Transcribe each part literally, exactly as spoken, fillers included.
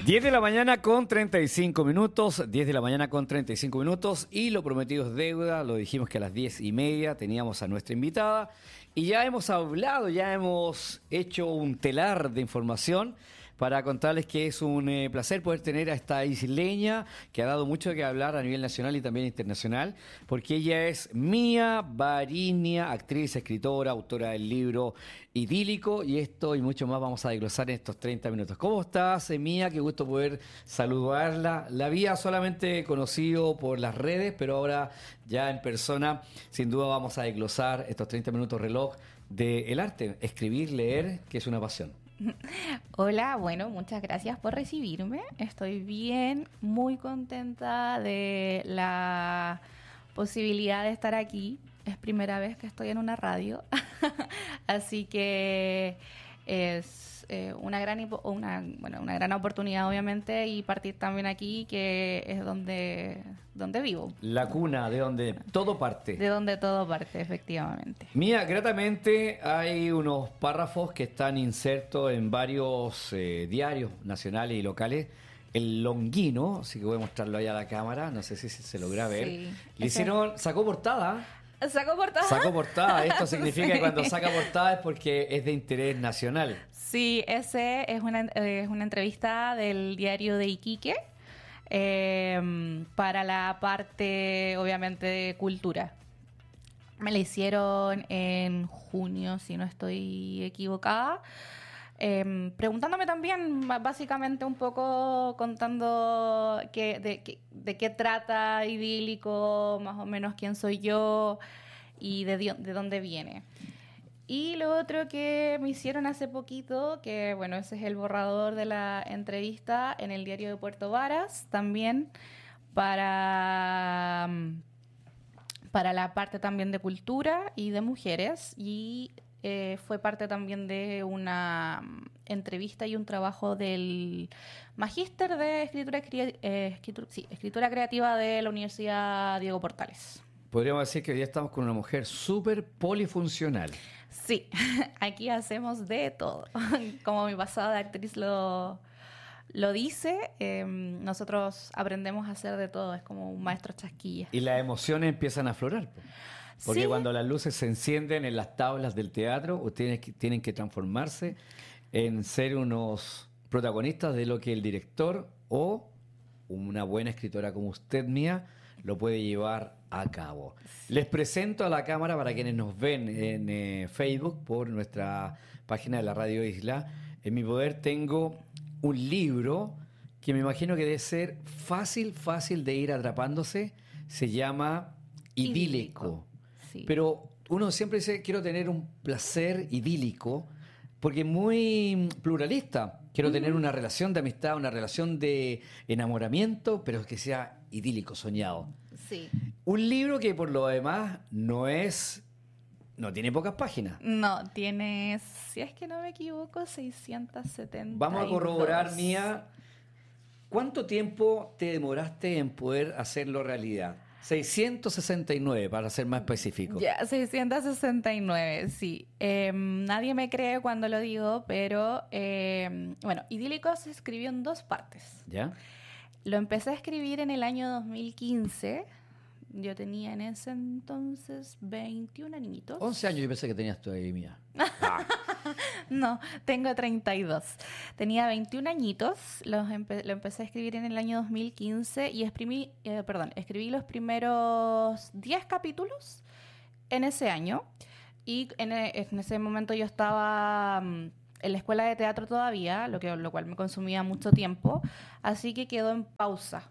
diez de la mañana con treinta y cinco minutos, diez de la mañana con treinta y cinco minutos y lo prometido es deuda, lo dijimos que a las diez y media teníamos a nuestra invitada y ya hemos hablado, ya hemos hecho un telar de información para contarles que es un eh, placer poder tener a esta isleña que ha dado mucho que hablar a nivel nacional y también internacional, porque ella es Mía Variña, actriz, escritora, autora del libro Idílico, y esto y mucho más vamos a desglosar en estos treinta minutos. ¿Cómo estás, eh, Mía? Qué gusto poder saludarla. La había solamente conocido por las redes, pero ahora ya en persona, sin duda vamos a desglosar estos treinta minutos reloj del arte, escribir, leer, que es una pasión. Hola, bueno, muchas gracias por recibirme. Estoy bien, muy contenta de la posibilidad de estar aquí. Es primera vez que estoy en una radio, así que es eh, una gran una, bueno, una gran oportunidad, obviamente, y partir también aquí, que es donde, donde vivo. La cuna de donde todo parte. De donde todo parte, efectivamente. Mía, gratamente hay unos párrafos que están insertos en varios eh, diarios nacionales y locales. El Longuino, así que voy a mostrarlo ahí a la cámara, no sé si se logra ver. Sí, Le hicieron, sacó portada. ¿Sacó portada? Sacó portada. Esto significa Sí. que cuando saca portada es porque es de interés nacional. Sí, ese es una, eh, es una entrevista del diario de Iquique eh, para la parte, obviamente, de cultura. Me la hicieron en junio, si no estoy equivocada. Eh, preguntándome también, básicamente, un poco contando que, de, que, de qué trata Idílico, más o menos quién soy yo y de, de dónde viene. Y lo otro que me hicieron hace poquito, que bueno, ese es el borrador de la entrevista en el diario de Puerto Varas, también para, para la parte también de cultura y de mujeres, y eh, fue parte también de una entrevista y un trabajo del magíster de escritura, eh, escritura, sí, escritura creativa de la Universidad Diego Portales. Podríamos decir que hoy día estamos con una mujer súper polifuncional. Sí, aquí hacemos de todo. Como mi pasada de actriz lo, lo dice, eh, nosotros aprendemos a hacer de todo. Es como un maestro chasquilla. Y las emociones empiezan a aflorar. Porque Sí. Cuando las luces se encienden en las tablas del teatro, ustedes tienen que transformarse en ser unos protagonistas de lo que el director o una buena escritora como usted, Mía, lo puede llevar a cabo. Les presento a la cámara para quienes nos ven en eh, Facebook por nuestra página de la Radio Isla. En mi poder tengo un libro que me imagino que debe ser fácil, fácil de ir atrapándose. Se llama Idílico. Idílico. Sí. Pero uno siempre dice, quiero tener un placer idílico, porque es muy pluralista. Quiero uh-huh. tener una relación de amistad, una relación de enamoramiento, pero que sea idílico, soñado. Sí. Un libro que por lo demás no es, no tiene pocas páginas. No, tiene, si es que no me equivoco, seiscientos setenta y dos. Vamos a corroborar, Mía, ¿cuánto tiempo te demoraste en poder hacerlo realidad? seiscientos sesenta y nueve, para ser más específico. Ya, seiscientos sesenta y nueve, sí. Eh, nadie me cree cuando lo digo, pero eh, bueno, Idílico se escribió en dos partes. ¿Ya? Lo empecé a escribir en el año dos mil quince. Yo tenía en ese entonces veintiún añitos. once años, yo pensé que tenías tú ahí, Mía. Ah. No, tengo treinta y dos. Tenía veintiún añitos, los empe- lo empecé a escribir en el año dos mil quince y exprimí, eh, perdón, escribí los primeros diez capítulos en ese año. Y en, en ese momento yo estaba um, en la escuela de teatro todavía, lo, que, lo cual me consumía mucho tiempo, así que quedó en pausa.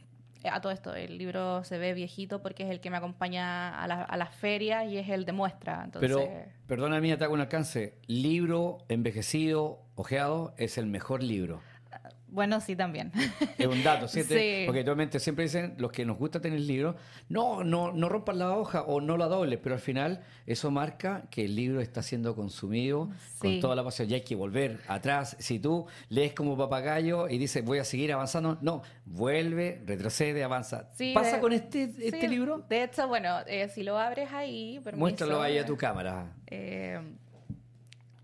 A todo esto, el libro se ve viejito porque es el que me acompaña a, la, a las ferias y es el de muestra. Entonces... Pero, perdona, Mía, te hago un alcance. Libro envejecido, ojeado, es el mejor libro. Bueno, sí, también. Es un dato, ¿cierto? Sí. Porque actualmente siempre dicen, los que nos gusta tener libros, no, no, no rompan la hoja o no la dobles, pero al final eso marca que el libro está siendo consumido Sí. con toda la pasión. Y hay que volver atrás. Si tú lees como papagayo y dices, voy a seguir avanzando, no, vuelve, retrocede, avanza. Sí, ¿Pasa de- con este, este Sí, libro? De hecho, bueno, eh, si lo abres ahí... Permiso, Muéstralo ahí a tu cámara. Eh,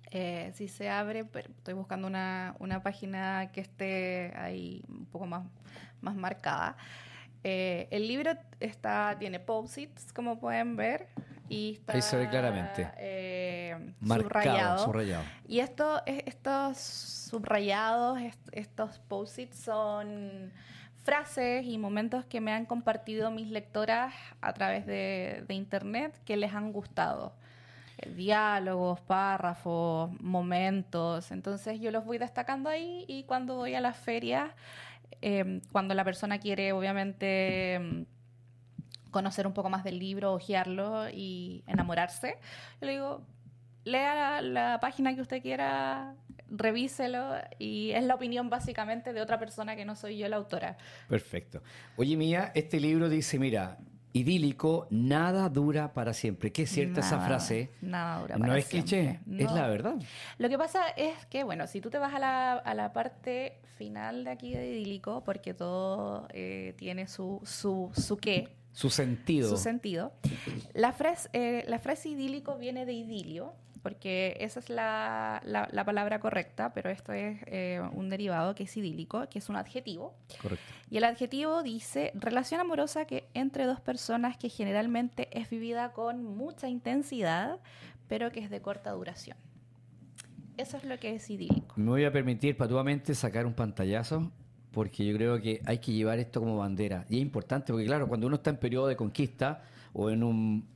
Eh, si se abre, pero estoy buscando una, una página que esté ahí un poco más, más marcada. Eh, el libro está, tiene post-its, como pueden ver, y está Ahí se ve claramente. eh, Marcado, subrayado. subrayado. Y esto, es- estos subrayados, est- estos post-its son frases y momentos que me han compartido mis lectoras a través de, de internet que les han gustado. Eh, Diálogos, párrafos, momentos. Entonces yo los voy destacando ahí y cuando voy a las ferias, eh, cuando la persona quiere obviamente em, conocer un poco más del libro, hojearlo y enamorarse, yo le digo, lea la, la página que usted quiera, revíselo y es la opinión básicamente de otra persona que no soy yo la autora. Perfecto. Oye, Mía, este libro dice, mira, idílico, nada dura para siempre. Qué cierta esa Nada, frase. nada dura No para es cliché, siempre. es No. la verdad. Lo que pasa es que, bueno, si tú te vas a la, a la parte final de aquí de idílico, porque todo eh, tiene su, su, su qué, Su sentido. su sentido, la frase, eh, la frase idílico viene de idilio, porque esa es la, la, la palabra correcta, pero esto es eh, un derivado que es idílico, que es un adjetivo. Correcto. Y el adjetivo dice relación amorosa que entre dos personas que generalmente es vivida con mucha intensidad, pero que es de corta duración. Eso es lo que es idílico. Me voy a permitir patuamente sacar un pantallazo porque yo creo que hay que llevar esto como bandera. Y es importante porque, claro, cuando uno está en periodo de conquista o en un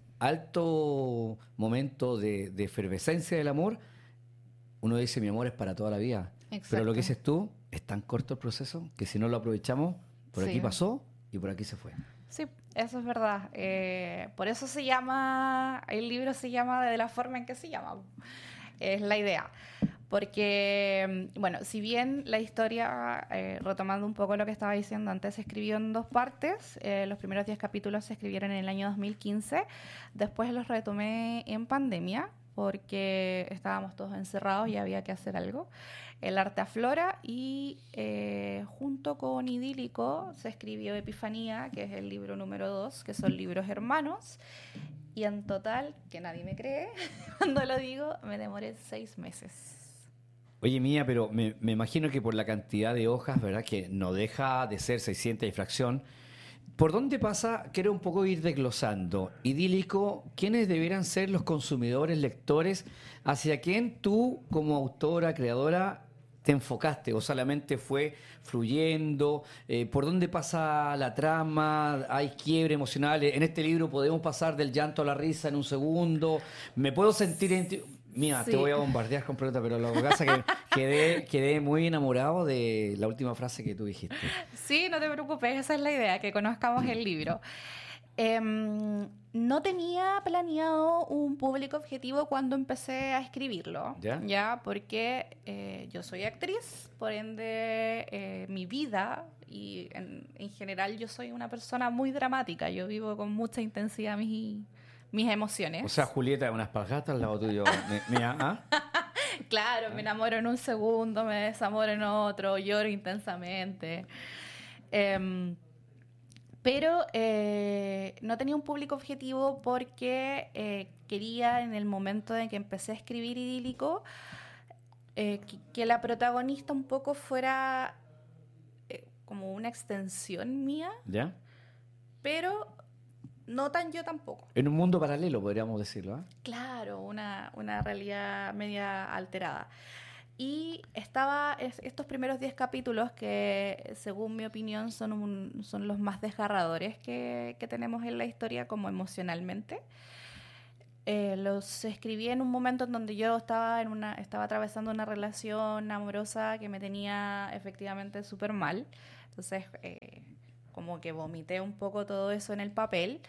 alto momento de, de efervescencia del amor, uno dice, mi amor es para toda la vida. Exacto. Pero lo que dices tú, es tan corto el proceso que si no lo aprovechamos, por Sí. aquí pasó y por aquí se fue. Sí, eso es verdad. Eh, por eso se llama, el libro se llama de la forma en que se llama. Es la idea. Porque, bueno, si bien la historia, eh, retomando un poco lo que estaba diciendo antes, se escribió en dos partes. Eh, los primeros diez capítulos se escribieron en el año dos mil quince. Después los retomé en pandemia porque estábamos todos encerrados y había que hacer algo. El arte aflora y eh, junto con Idílico se escribió Epifanía, que es el libro número dos, que son libros hermanos. Y en total, que nadie me cree cuando lo digo, me demoré seis meses. Oye, Mía, pero me, me imagino que por la cantidad de hojas, ¿verdad? Que no deja de ser seiscientos y fracción. ¿Por dónde pasa? Quiero un poco ir desglosando. Idílico, ¿quiénes debieran ser los consumidores, lectores? ¿Hacia quién tú, como autora, creadora, te enfocaste? ¿O solamente fue fluyendo? Eh, ¿Por dónde pasa la trama? ¿Hay quiebre emocional? En este libro podemos pasar del llanto a la risa en un segundo. ¿Me puedo sentir... identi- Mira, Sí. te voy a bombardear con preguntas, pero lo que pasa es que quedé, quedé muy enamorado de la última frase que tú dijiste. Sí, no te preocupes, esa es la idea, que conozcamos el libro. Em, no tenía planeado un público objetivo cuando empecé a escribirlo, ¿Ya? porque eh, yo soy actriz, por ende eh, mi vida y en, en general yo soy una persona muy dramática, yo vivo con mucha intensidad mis, mis emociones. O sea, Julieta, unas palgatas al lado tuyo. Me- Mira, ¿ah? Claro, me enamoro en un segundo, me desamoro en otro, lloro intensamente. Em, pero eh, no tenía un público objetivo porque eh, quería, en el momento en que empecé a escribir Idílico, eh, que, que la protagonista un poco fuera eh, como una extensión mía, ¿Ya? pero no tan yo tampoco. En un mundo paralelo, podríamos decirlo, ¿ah? Claro, una, una realidad media alterada. Y estaba es- estos primeros diez capítulos que, según mi opinión, son, un- son los más desgarradores que, que tenemos en la historia como emocionalmente. Eh, los escribí en un momento en donde yo estaba, en una, estaba atravesando una relación amorosa que me tenía efectivamente súper mal. Entonces, eh, como que vomité un poco todo eso en el papel.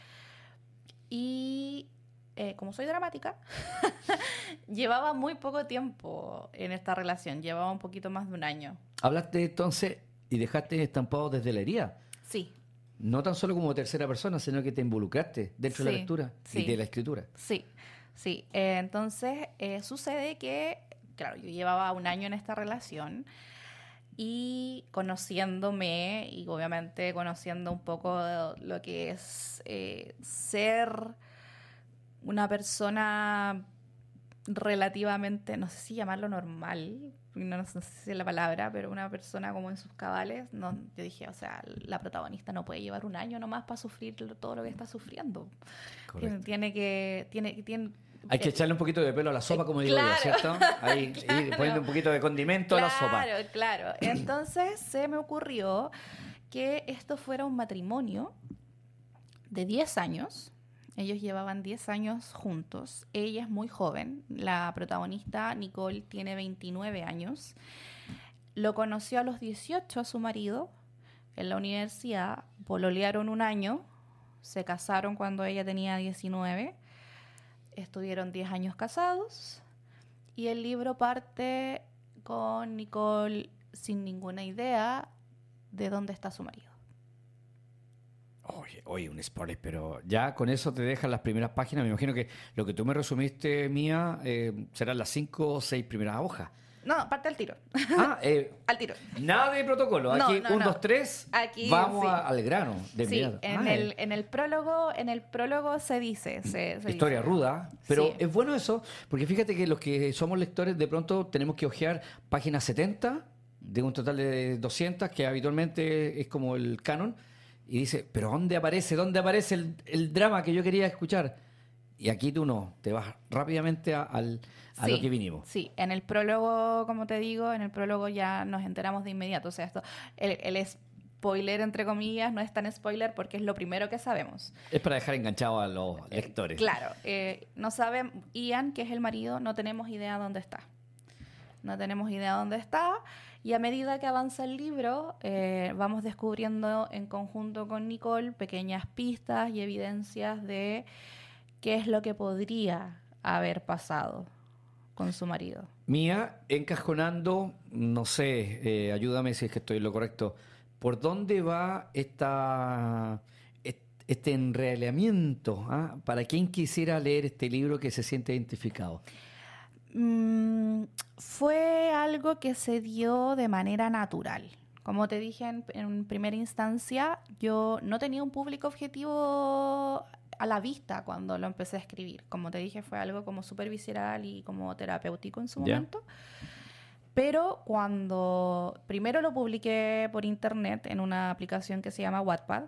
Y eh, como soy dramática, llevaba muy poco tiempo en esta relación. Llevaba un poquito más de un año. Hablaste entonces y dejaste estampado desde la herida. Sí, No tan solo como tercera persona, sino que te involucraste dentro de la Sí, lectura sí. y de la escritura. sí, sí. Eh, entonces, eh, sucede que, claro, yo llevaba un año en esta relación y conociéndome y obviamente conociendo un poco lo que es eh, ser una persona relativamente, no sé si llamarlo normal, no, no sé si es la palabra, pero una persona como en sus cabales, no, yo dije, o sea, la protagonista no puede llevar un año nomás para sufrir todo lo que está sufriendo. Tiene, tiene que... Tiene, tiene, Hay que eh, echarle un poquito de pelo a la sopa, como digo claro, yo, ¿cierto? Ahí, claro, ir poniendo un poquito de condimento claro, a la sopa. Claro, claro. Entonces se me ocurrió que esto fuera un matrimonio de diez años. Ellos llevaban diez años juntos. Ella es muy joven. La protagonista, Nicole, tiene veintinueve años. Lo conoció a los dieciocho a su marido en la universidad. Pololearon un año. Se casaron cuando ella tenía diecinueve. Estuvieron diez años casados. Y el libro parte con Nicole sin ninguna idea de dónde está su marido. Oye, oye, un spoiler, pero ya con eso te dejan las primeras páginas. Me imagino que lo que tú me resumiste, Mía, eh, serán las cinco o seis primeras hojas. No, parte al tiro. Ah, eh, al tiro. Nada de protocolo. No, Aquí, no, un, no. dos, tres, Aquí, vamos sí. a- al grano. De Sí, inmediato. en, Ah, el, eh, en el prólogo, en el prólogo se dice. Se, se Historia dice. ruda, pero Sí. es bueno eso, porque fíjate que los que somos lectores de pronto tenemos que hojear páginas setenta de un total de doscientas, que habitualmente es como el canon, y dice, pero ¿dónde aparece? ¿Dónde aparece el, el drama que yo quería escuchar? Y aquí tú no, te vas rápidamente a, al, a Sí, lo que vinimos. Sí, en el prólogo, como te digo, en el prólogo ya nos enteramos de inmediato. O sea, esto, el, el spoiler, entre comillas, no es tan spoiler porque es lo primero que sabemos. Es para dejar enganchados a los lectores. Claro, eh, no saben, Ian, que es el marido, no tenemos idea dónde está. No tenemos idea dónde está. Y a medida que avanza el libro, eh, vamos descubriendo en conjunto con Nicole pequeñas pistas y evidencias de qué es lo que podría haber pasado con su marido. Mía, encajonando, no sé, eh, ayúdame si es que estoy en lo correcto. ¿Por dónde va esta, est- este enrealeamiento? ¿Ah? ¿Para quien quisiera leer este libro que se siente identificado? Mm, fue algo que se dio de manera natural. Como te dije en, en primera instancia, yo no tenía un público objetivo a la vista cuando lo empecé a escribir. Como te dije, fue algo como súper visceral y como terapéutico en su Ya. momento. Pero cuando primero lo publiqué por internet en una aplicación que se llama Wattpad,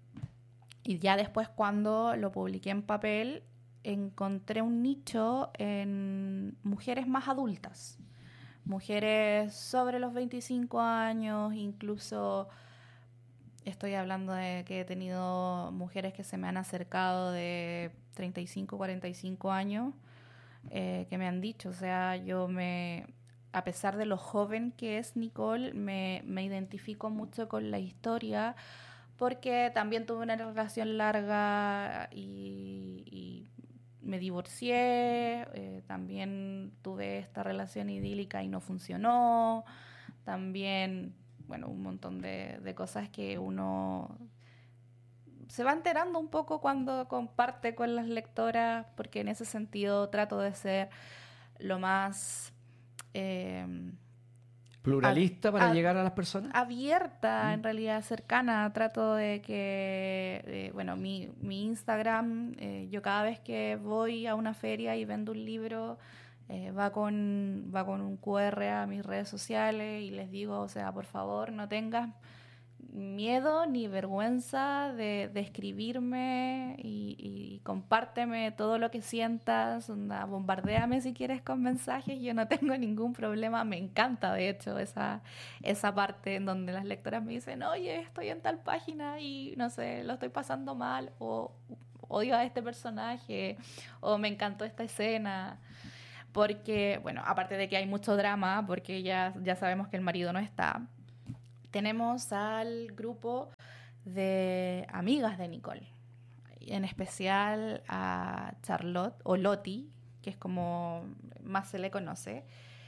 y ya después cuando lo publiqué en papel, encontré un nicho en mujeres más adultas. Mujeres sobre los veinticinco años, incluso estoy hablando de que he tenido mujeres que se me han acercado de treinta y cinco, cuarenta y cinco años, eh, que me han dicho, o sea, yo me, a pesar de lo joven que es Nicole, me, me identifico mucho con la historia porque también tuve una relación larga y, y me divorcié, eh, también tuve esta relación idílica y no funcionó, también, bueno, un montón de, de cosas que uno se va enterando un poco cuando comparte con las lectoras, porque en ese sentido trato de ser lo más eh, ¿Pluralista a- para a- llegar a las personas? abierta, Mm. en realidad cercana. Trato de que, eh, bueno, mi, mi Instagram, eh, yo cada vez que voy a una feria y vendo un libro, eh, va con va con un cu erre a mis redes sociales y les digo, o sea, por favor, no tengas miedo ni vergüenza de, de escribirme y, y compárteme todo lo que sientas, onda, bombardéame si quieres con mensajes, yo no tengo ningún problema, me encanta de hecho esa, esa parte en donde las lectoras me dicen, oye, estoy en tal página y no sé, lo estoy pasando mal, o odio a este personaje, o me encantó esta escena. Porque, bueno, aparte de que hay mucho drama, porque ya, ya sabemos que el marido no está, tenemos al grupo de amigas de Nicole, en especial a Charlotte, o Loti, que es como más se le conoce,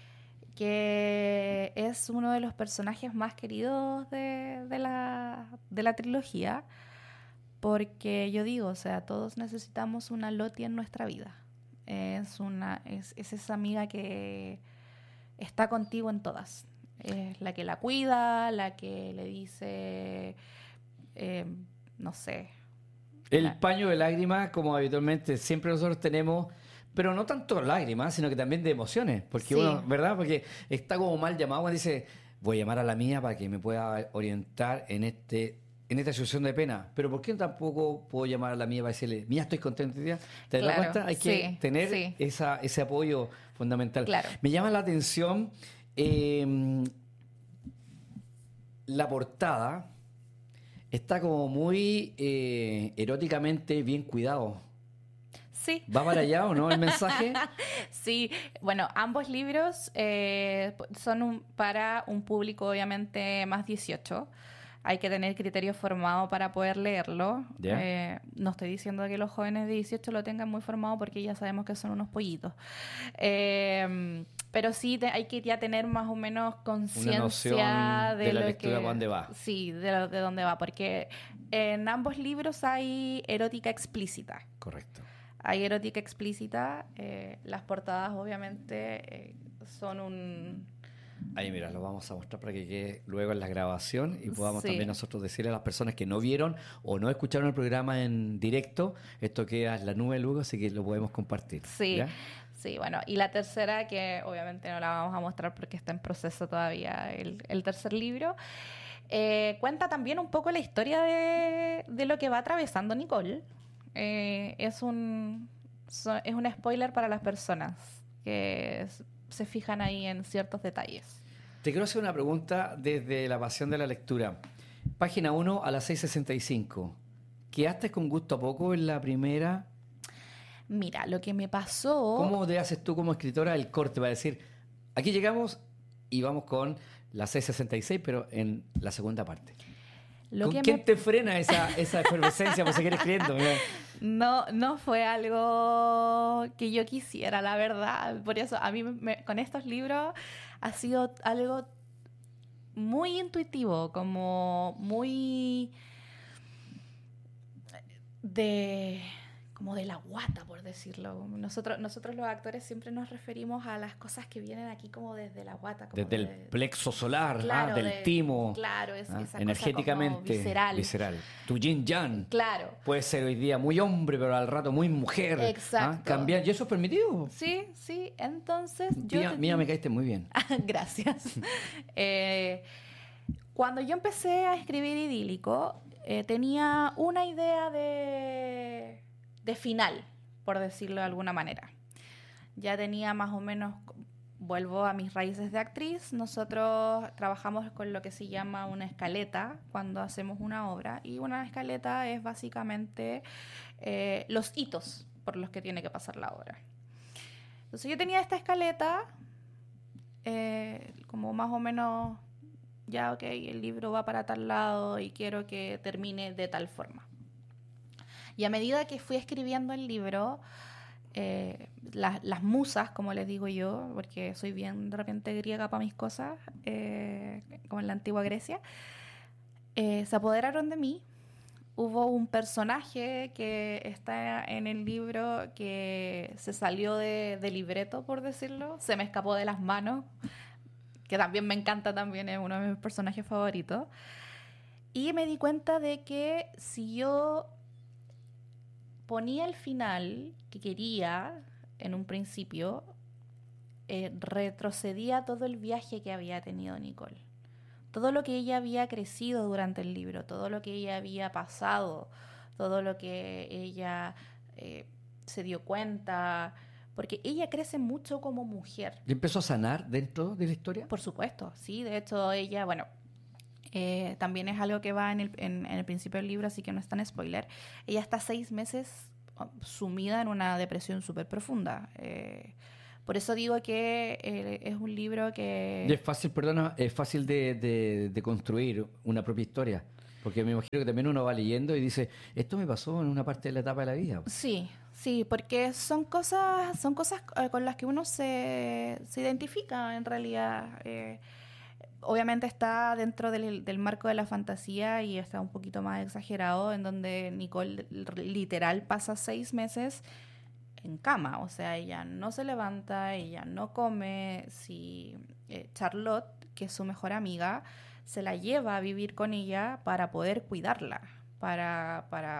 que es uno de los personajes más queridos de, de la, de la trilogía, porque yo digo, o sea, todos necesitamos una Loti en nuestra vida. Es, una, es, es esa amiga que está contigo en todas. Es la que la cuida, la que le dice, eh, no sé. El la- paño de lágrimas, como habitualmente siempre nosotros tenemos pero no tanto lágrimas, sino que también de emociones, porque Sí. uno, ¿verdad? Porque está como mal llamado cuando dice, voy a llamar a la mía para que me pueda orientar en este en esta situación de pena, pero ¿por qué tampoco puedo llamar a la mía para decirle, mía, estoy contento hoy día? ¿Te das Claro, cuenta? Hay que sí, tener sí. esa, ese apoyo fundamental. Claro. Me llama la atención eh, la portada, está como muy eh, eróticamente bien cuidado. Sí. ¿Va para allá o no el mensaje? Sí, bueno, ambos libros eh, son un- para un público obviamente más dieciocho. Hay que tener criterio formado para poder leerlo. Ya. Eh, no estoy diciendo que los jóvenes de dieciocho lo tengan muy formado porque ya sabemos que son unos pollitos. Eh, pero sí te- hay que ya tener más o menos conciencia noción de, de la lo lectura que, para dónde va. Sí, de, lo- de dónde va, porque en ambos libros hay erótica explícita. Correcto. Hay erótica explícita. Eh, las portadas, obviamente, eh, son un... Ahí, mira, lo vamos a mostrar para que quede luego en la grabación y podamos Sí. también nosotros decirle a las personas que no vieron o no escucharon el programa en directo, esto queda en la nube luego, así que lo podemos compartir. Sí, ¿ya? sí, bueno. Y la tercera, que obviamente no la vamos a mostrar porque está en proceso todavía, el, el tercer libro, eh, cuenta también un poco la historia de, de lo que va atravesando Nicole. Eh, es un so- es un spoiler para las personas que s- se fijan ahí en ciertos detalles. Te quiero hacer una pregunta desde la pasión de la lectura. Página uno a las seis sesenta y cinco. ¿Quedaste con gusto a poco en la primera? Mira, lo que me pasó... ¿Cómo te haces tú como escritora el corte para decir, aquí llegamos y vamos con la seis sesenta y seis, pero en la segunda parte? Lo ¿Con que quién me- te frena esa, esa efervescencia por seguir escribiendo? Mira. No, no fue algo que yo quisiera, la verdad. Por eso, a mí me- con estos libros ha sido algo muy intuitivo, como muy de como de la guata, por decirlo. Nosotros, nosotros los actores siempre nos referimos a las cosas que vienen aquí como desde la guata. Como Desde el de- plexo solar, Claro, ah, del de- timo, claro, es- ah, esa cosa energéticamente como visceral. visceral. Tu yin yang. Claro. Puede ser hoy día muy hombre, pero al rato muy mujer. ¿ah? Exacto. Cambiar. ¿Y eso es permitido? Sí, sí. Entonces yo... Mía, te- mía, me caíste muy bien. Gracias. Eh, cuando yo empecé a escribir idílico, eh, tenía una idea de, de final, por decirlo de alguna manera. Ya tenía más o menos, vuelvo a mis raíces de actriz, nosotros trabajamos con lo que se llama una escaleta cuando hacemos una obra, y una escaleta es básicamente eh, los hitos por los que tiene que pasar la obra. Entonces yo tenía esta escaleta, eh, como más o menos, ya ok, el libro va para tal lado y quiero que termine de tal forma. Y a medida que fui escribiendo el libro, eh, las, las musas, como les digo yo, porque soy bien de repente griega para mis cosas, eh, como en la antigua Grecia, eh, se apoderaron de mí. Hubo un personaje que está en el libro que se salió de, de libreto, por decirlo, se me escapó de las manos, que también me encanta, también es uno de mis personajes favoritos. Y me di cuenta de que si yo ponía el final que quería en un principio, eh, retrocedía todo el viaje que había tenido Nicole. Todo lo que ella había crecido durante el libro, todo lo que ella había pasado, todo lo que ella eh, se dio cuenta, porque ella crece mucho como mujer. ¿Y empezó a sanar dentro de la historia? Por supuesto, sí, de hecho ella, bueno, eh, también es algo que va en el, en, en el principio del libro, así que no es tan spoiler. Ella está seis meses sumida en una depresión súper profunda. Eh, por eso digo que eh, es un libro que... Y es fácil, perdona, es fácil de, de, de construir una propia historia. Porque me imagino que también uno va leyendo y dice, esto me pasó en una parte de la etapa de la vida. Sí, sí, porque son cosas, son cosas eh, con las que uno se, se identifica en realidad. Eh, obviamente está dentro del, del marco de la fantasía y está un poquito más exagerado, en donde Nicole literal pasa seis meses en cama, o sea, ella no se levanta, ella no come. Si eh, Charlotte, que es su mejor amiga, se la lleva a vivir con ella para poder cuidarla, para, para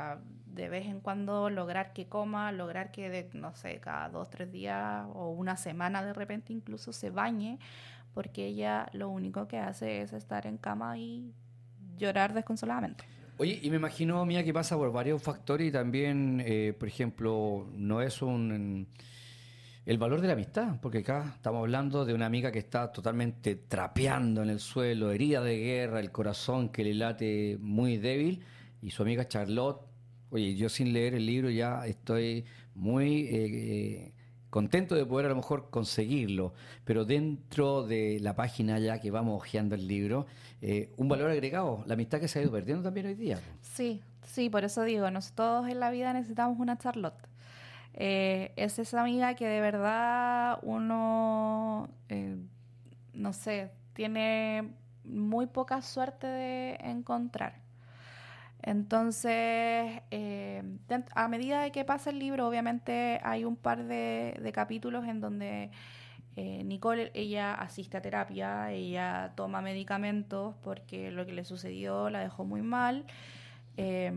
de vez en cuando lograr que coma, lograr que, de, no sé, cada dos, tres días o una semana de repente incluso se bañe, porque ella lo único que hace es estar en cama y llorar desconsoladamente. Oye, y me imagino, Mía, que pasa por varios factores y también, eh, por ejemplo, no es un... el valor de la amistad, porque acá estamos hablando de una amiga que está totalmente trapeando en el suelo, herida de guerra, el corazón que le late muy débil, y su amiga Charlotte, oye, yo sin leer el libro ya estoy muy eh, contento de poder a lo mejor conseguirlo, pero dentro de la página ya que vamos hojeando el libro, eh, un valor agregado, la amistad que se ha ido perdiendo también hoy día. Sí, sí, por eso digo, nosotros todos en la vida necesitamos una Charlotte. Eh, es esa amiga que de verdad uno, eh, no sé, tiene muy poca suerte de encontrar. Entonces, eh, a medida de que pasa el libro, obviamente hay un par de, de capítulos en donde eh, Nicole, ella asiste a terapia, ella toma medicamentos porque lo que le sucedió la dejó muy mal. Eh,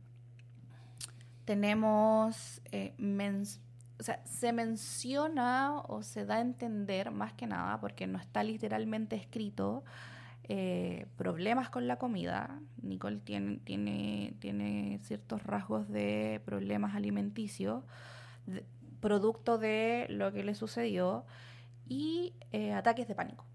tenemos, eh, men- o sea, se menciona o se da a entender, más que nada, porque no está literalmente escrito, eh, problemas con la comida. Nicole tiene, tiene, tiene ciertos rasgos de problemas alimenticios, de- producto de lo que le sucedió, y eh, ataques de pánico.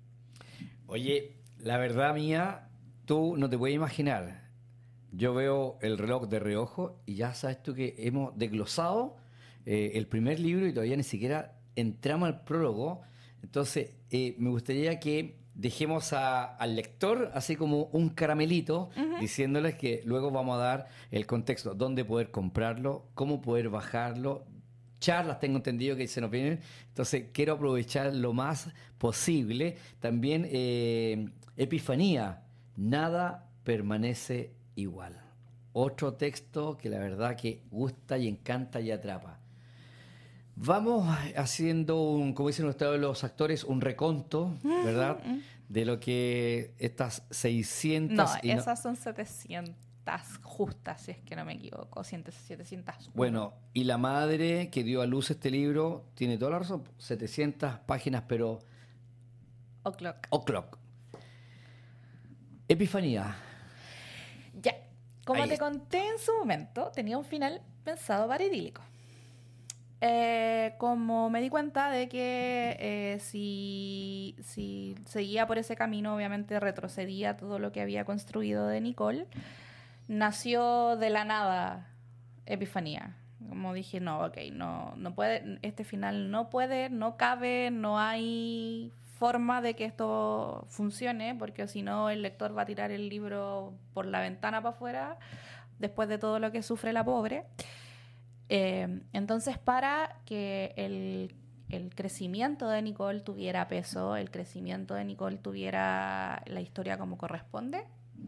Oye, la verdad, Mía, tú no te puedes imaginar. Yo veo el reloj de reojo y ya sabes tú que hemos desglosado eh, el primer libro y todavía ni siquiera entramos al prólogo. Entonces, eh, me gustaría que dejemos a- al lector así como un caramelito, Ujú. diciéndoles que luego vamos a dar el contexto, dónde poder comprarlo, cómo poder bajarlo. Charlas, tengo entendido que se nos vienen. Entonces, quiero aprovechar lo más posible. También, eh, Epifanía, nada permanece igual. Otro texto que la verdad que gusta y encanta y atrapa. Vamos haciendo un, como dicen ustedes los actores, un reconto, ¿verdad? De lo que estas No, seiscientas y no- esas son setecientas justas, si es que no me equivoco, setecientas uno. bueno, y la madre que dio a luz este libro tiene toda la razón, setecientas páginas, pero O'clock. o'clock. Epifanía. Ya, como Ahí te está. conté en su momento, tenía un final pensado para idílico. Eh, como me di cuenta de que eh, si, si seguía por ese camino, obviamente retrocedía todo lo que había construido de Nicole, nació de la nada Epifanía. Como dije, no, ok, no, no puede, este final no puede, no cabe, no hay forma de que esto funcione, porque si no el lector va a tirar el libro por la ventana para afuera, después de todo lo que sufre la pobre. Eh, entonces, para que el, el crecimiento de Nicole tuviera peso, el crecimiento de Nicole tuviera la historia como corresponde,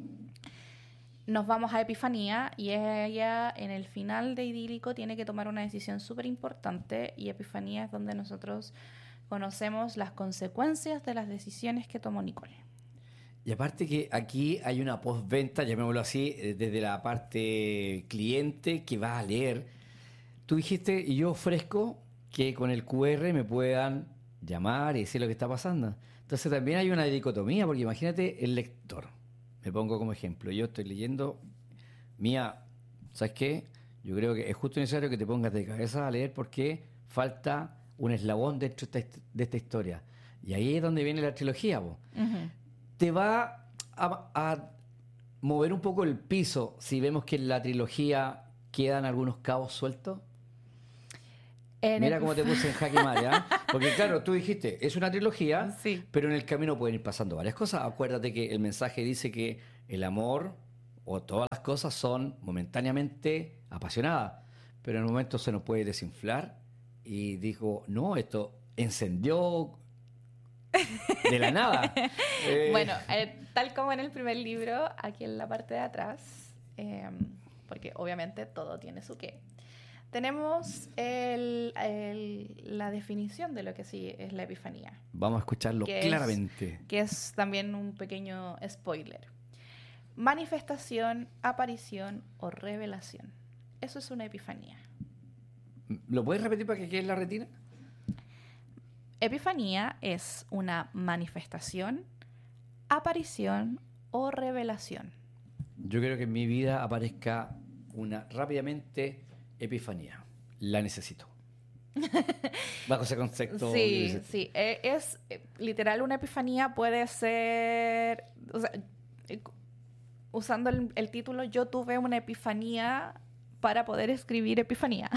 nos vamos a Epifanía y ella en el final de Idílico tiene que tomar una decisión súper importante, y Epifanía es donde nosotros conocemos las consecuencias de las decisiones que tomó Nicole. Y aparte que aquí hay una postventa, llamémoslo así, eh, desde la parte cliente que va a leer. Tú dijiste, y yo ofrezco que con el Q R me puedan llamar y decir lo que está pasando. Entonces también hay una dicotomía, porque imagínate el lector. Me pongo como ejemplo. Yo estoy leyendo, Mía, ¿sabes qué? Yo creo que es justo necesario que te pongas de cabeza a leer porque falta un eslabón dentro de esta, de esta historia. Y ahí es donde viene la trilogía, po. Uh-huh. Te va a, a mover un poco el piso si vemos que en la trilogía quedan algunos cabos sueltos. En Mira Epif- cómo te puse en jaque mate, ¿ah? Porque claro, tú dijiste, es una trilogía, Sí. pero en el camino pueden ir pasando varias cosas. Acuérdate que el mensaje dice que el amor o todas las cosas son momentáneamente apasionadas, pero en un momento se nos puede desinflar y dijo, no, esto encendió de la nada. Eh, Bueno, eh, tal como en el primer libro, aquí en la parte de atrás, eh, porque obviamente todo tiene su qué, tenemos el- el- la definición de lo que sí es la epifanía, Vamos a escucharlo que claramente. es, que es también un pequeño spoiler. Manifestación, aparición o revelación. Eso es una epifanía. ¿Lo puedes repetir para que quede en la retina? Epifanía es una manifestación, aparición o revelación. Yo creo que en mi vida aparezca una rápidamente epifanía. La necesito. Bajo ese concepto. Sí, sí. Eh, Es eh, literal una epifanía puede ser... O sea, eh, usando el, el título, yo tuve una epifanía para poder escribir epifanía.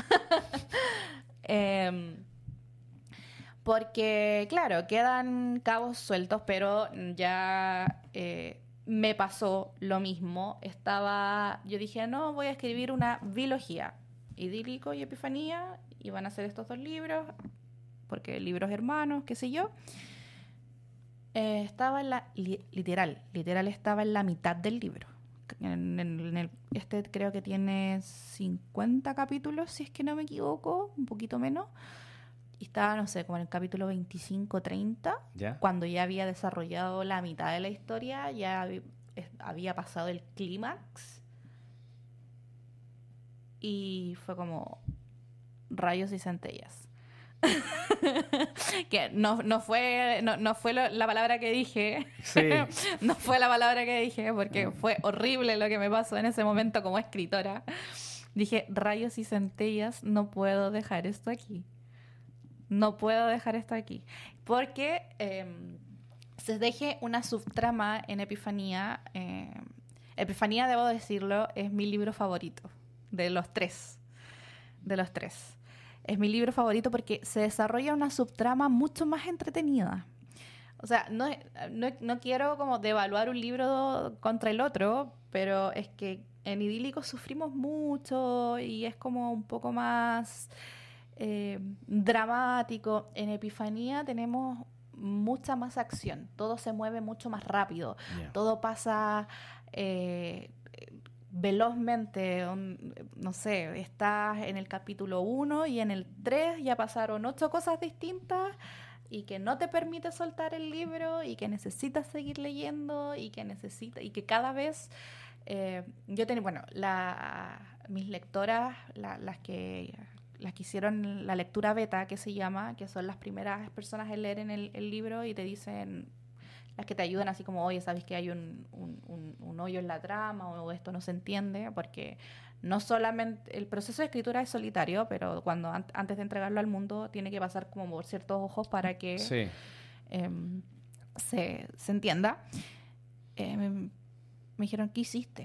Em, porque, claro, quedan cabos sueltos, pero ya eh, me pasó lo mismo. Estaba, yo dije, no, voy a escribir una bilogía, idílico y epifanía, y van a ser estos dos libros, porque libros hermanos, qué sé yo. Eh, estaba en la, li- literal, literal estaba en la mitad del libro. En, en- en el, este creo que tiene cincuenta capítulos, si es que no me equivoco, un poquito menos. Y estaba, no sé, como en el capítulo veinticinco treinta, ¿Ya? cuando ya había desarrollado la mitad de la historia, ya habi- es- había pasado el clímax. Y fue como rayos y centellas. Que no, no fue, no, no fue lo- la palabra que dije. Sí. No fue la palabra que dije, porque No. fue horrible lo que me pasó en ese momento como escritora. Dije, rayos y centellas, no puedo dejar esto aquí. No puedo dejar esto aquí. Porque eh, se deje una subtrama en Epifanía. eh, Epifanía, debo decirlo, es mi libro favorito. De los tres. De los tres. Es mi libro favorito porque se desarrolla una subtrama mucho más entretenida. O sea, no, no, no quiero como devaluar un libro contra el otro, pero es que en Idílico sufrimos mucho y es como un poco más eh, dramático. En Epifanía tenemos mucha más acción. Todo se mueve mucho más rápido. Yeah. Todo pasa... Eh, velozmente, un, no sé, estás en el capítulo uno y en el tres ya pasaron ocho cosas distintas y que no te permite soltar el libro y que necesitas seguir leyendo y que necesita y que cada vez eh, yo tengo, bueno, la, mis lectoras, la, las que las que hicieron la lectura beta, que se llama, que son las primeras personas en leer en el, el libro y te dicen, las que te ayudan así como, oye, sabes que hay un, un, un, un hoyo en la trama o esto no se entiende, porque no solamente el proceso de escritura es solitario, pero cuando an- antes de entregarlo al mundo tiene que pasar como por ciertos ojos para que Sí. eh, se, se entienda. Eh, me, me dijeron, ¿qué hiciste?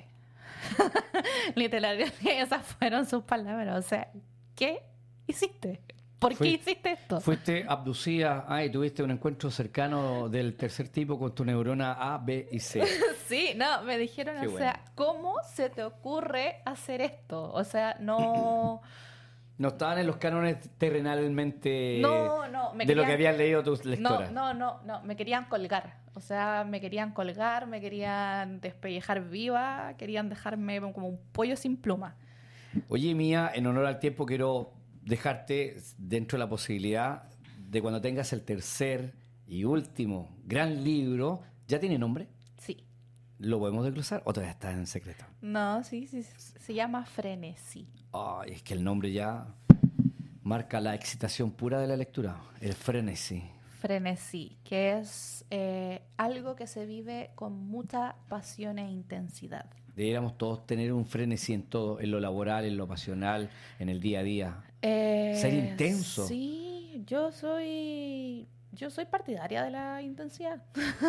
Literal, esas fueron sus palabras. O sea, ¿qué hiciste? ¿Por Fui- qué hiciste esto? Fuiste abducida, ah, y tuviste un encuentro cercano del tercer tipo con tu neurona A, B y C. Sí, no, me dijeron, Qué o bueno. sea, ¿cómo se te ocurre hacer esto? O sea, no... No estaban en los cánones terrenalmente No, no, me de lo querían- que habían leído tus No, lectoras. no, no, no, me querían colgar. O sea, me querían colgar, me querían despellejar viva, querían dejarme como un pollo sin pluma. Oye, Mía, en honor al tiempo quiero dejarte dentro de la posibilidad de cuando tengas el tercer y último gran libro, ¿ya tiene nombre? Sí. ¿Lo podemos desglosar o todavía está en secreto? No, sí, sí, se llama Frenesí. Ay, es que el nombre ya marca la excitación pura de la lectura, el frenesí. Frenesí, que es eh, algo que se vive con mucha pasión e intensidad. Deberíamos todos tener un frenesí en todo, en lo laboral, en lo pasional, en el día a día. Eh, Ser intenso. Sí, yo soy, yo soy partidaria de la intensidad.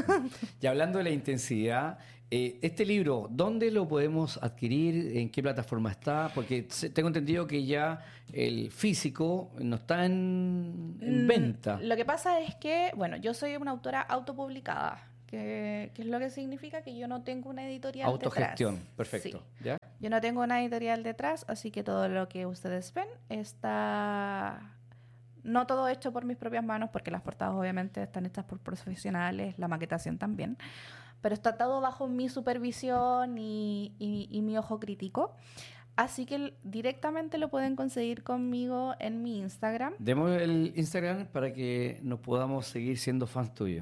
Y hablando de la intensidad, eh, este libro, ¿dónde lo podemos adquirir? ¿En qué plataforma está? Porque se- tengo entendido que ya el físico no está en, en Mm, venta. Lo que pasa es que, bueno, yo soy una autora autopublicada, que, que es lo que significa que yo no tengo una editorial Autogestión, detrás. perfecto. Sí. ¿Ya? Yo no tengo una editorial detrás, así que todo lo que ustedes ven está... No todo hecho por mis propias manos, porque las portadas obviamente están hechas por profesionales, la maquetación también, pero está todo bajo mi supervisión y, y- y mi ojo crítico. Así que el- directamente lo pueden conseguir conmigo en mi Instagram. Demos el Instagram para que nos podamos seguir siendo fans tuyos.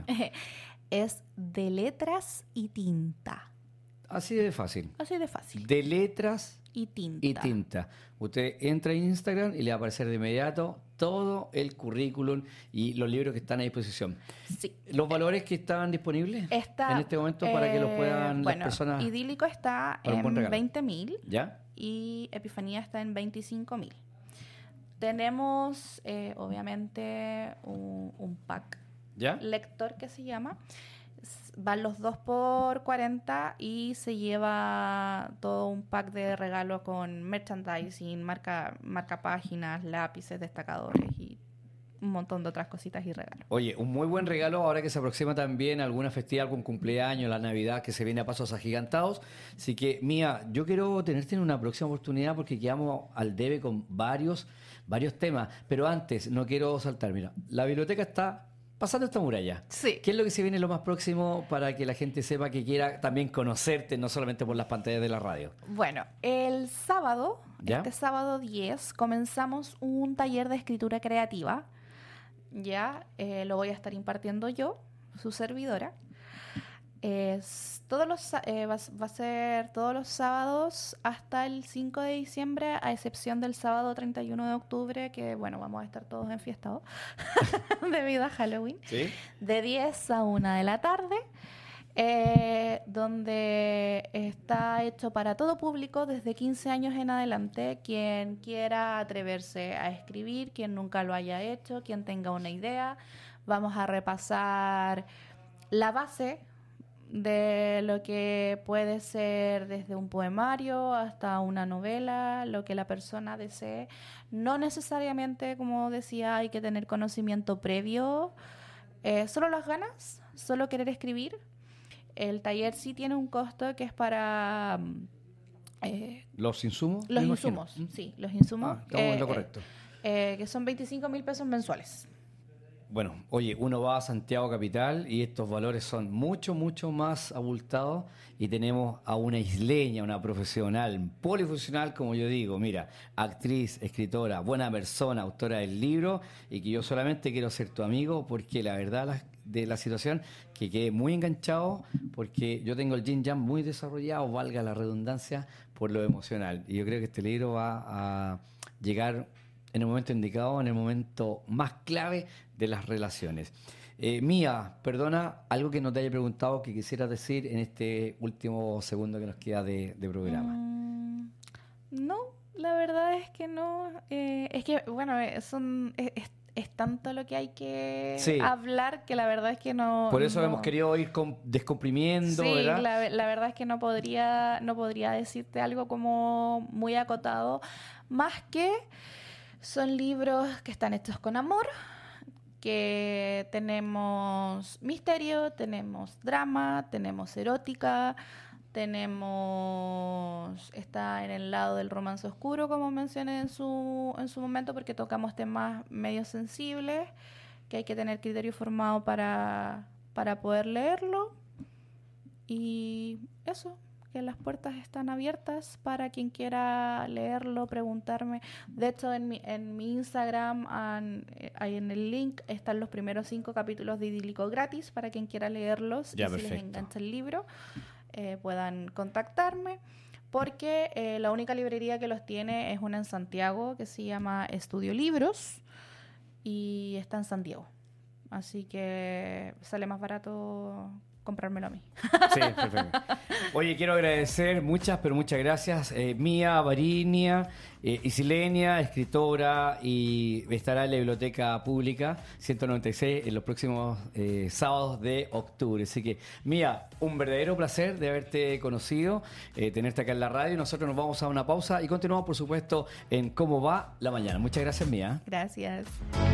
Es de letras y tinta. Así de fácil. Así de fácil. De letras y tinta. Y tinta. Usted entra en Instagram y le va a aparecer de inmediato todo el currículum y los libros que están a disposición. Sí. ¿Los valores que estaban disponibles Está, en este momento para que los puedan bueno, las personas? Idílico está para un buen en regalo. veinte mil ¿Ya? y Epifanía está en veinticinco mil. Tenemos, eh, obviamente, un, un pack ¿Ya? lector que se llama. S- Van los dos por cuarenta y se lleva todo un pack de regalo con merchandising, marca, marca páginas, lápices, destacadores y un montón de otras cositas y regalos. Oye, un muy buen regalo ahora que se aproxima también alguna festividad, algún cumpleaños, la Navidad que se viene a pasos agigantados. Así que, Mía, yo quiero tenerte en una próxima oportunidad porque quedamos al debe con varios, varios temas. Pero antes, no quiero saltar. Mira, la biblioteca está pasando esta muralla. Sí. ¿Qué es lo que se viene lo más próximo para que la gente sepa que quiera también conocerte, no solamente por las pantallas de la radio? Bueno, el sábado, ¿Ya? este sábado diez, comenzamos un taller de escritura creativa. Ya, eh, lo voy a estar impartiendo yo, su servidora. Es todos los, sa- eh, va, va a ser todos los sábados hasta el cinco de diciembre, a excepción del sábado treinta y uno de octubre, que bueno, vamos a estar todos enfiestados debido a Halloween. ¿Sí? De diez a una de la tarde, eh, donde está hecho para todo público desde quince años en adelante, quien quiera atreverse a escribir, quien nunca lo haya hecho, quien tenga una idea. Vamos a repasar la base de lo que puede ser desde un poemario hasta una novela, lo que la persona desee. No necesariamente, como decía, hay que tener conocimiento previo, eh, solo las ganas, solo querer escribir. El taller sí tiene un costo que es para mm, eh, ¿Los insumos? los me imagino. insumos, ¿Mm? sí, los insumos, Ah, estamos en lo eh, correcto. eh, que son veinticinco mil pesos mensuales. Bueno, oye, uno va a Santiago Capital y estos valores son mucho, mucho más abultados y tenemos a una isleña, una profesional, polifuncional, como yo digo, mira, actriz, escritora, buena persona, autora del libro y que yo solamente quiero ser tu amigo porque la verdad la- de la situación que quedé muy enganchado porque yo tengo el yin yang muy desarrollado, valga la redundancia, por lo emocional. Y yo creo que este libro va a llegar en el momento indicado, en el momento más clave de las relaciones. Eh, Mía, perdona, algo que no te haya preguntado que quisieras decir en este último segundo que nos queda de, de programa. Mm, no, la verdad es que no. Eh, es que, bueno, eh, son, es, es- es tanto lo que hay que Sí. hablar que la verdad es que no. Por eso no- hemos querido ir com- descomprimiendo, Sí, ¿verdad? la, la verdad es que no podría, no podría decirte algo como muy acotado, más que son libros que están hechos con amor, que tenemos misterio, tenemos drama, tenemos erótica, tenemos, está en el lado del romance oscuro, como mencioné en su, en su momento, porque tocamos temas medio sensibles, que hay que tener criterio formado para, para poder leerlo. Y eso, que las puertas están abiertas para quien quiera leerlo, preguntarme. De hecho, en mi, en mi Instagram, an- eh, ahí en el link, están los primeros cinco capítulos de Idílico gratis para quien quiera leerlos. Ya, y si les perfecto. engancha el libro, eh, puedan contactarme. Porque eh, la única librería que los tiene es una en Santiago que se llama Estudio Libros y está en San Diego. Así que sale más barato comprármelo a mí. Sí, perfecto. Oye, quiero agradecer muchas, pero muchas gracias. Eh, Mía Varinia, eh, isilenia, escritora, y estará en la Biblioteca Pública ciento noventa y seis en los próximos eh, sábados de octubre. Así que, Mía, un verdadero placer de haberte conocido, eh, tenerte acá en la radio. Nosotros nos vamos a una pausa y continuamos, por supuesto, en Cómo va la mañana. Muchas gracias, Mía. Gracias.